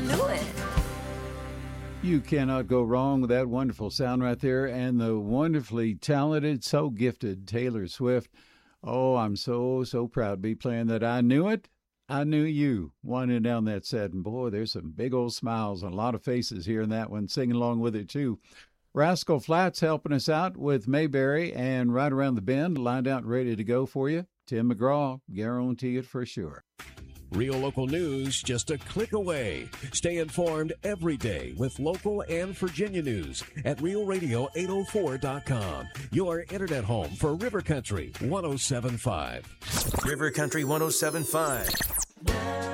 knew it. You cannot go wrong with that wonderful sound right there, and the wonderfully talented, so gifted Taylor Swift. Oh, I'm so proud to be playing that. I Knew It. I Knew You, winding down that set. And boy, there's some big old smiles and a lot of faces here in that one, singing along with it too. Rascal Flatts helping us out with Mayberry, and Right Around the Bend, lined out and ready to go for you. Tim McGraw, guarantee it for sure. Real local news just a click away. Stay informed every day with local and Virginia news at realradio804.com. Your internet home for River Country 107.5. River Country 107.5.